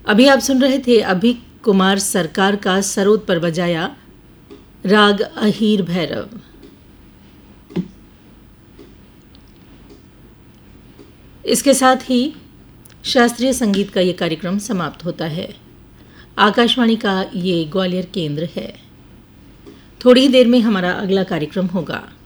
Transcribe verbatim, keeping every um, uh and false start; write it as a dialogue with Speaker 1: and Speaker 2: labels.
Speaker 1: अभी आप सुन रहे थे अभी कुमार सरकार का सरोद पर बजाया राग अहीर भैरव। इसके साथ ही शास्त्रीय संगीत का ये कार्यक्रम समाप्त होता है। आकाशवाणी का ये ग्वालियर केंद्र है। थोड़ी ही देर में हमारा अगला कार्यक्रम होगा।